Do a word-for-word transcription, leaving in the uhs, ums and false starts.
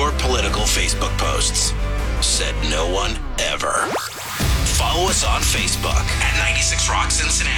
your political Facebook posts. Said no one ever. Follow us on Facebook at ninety-six Rock Cincinnati.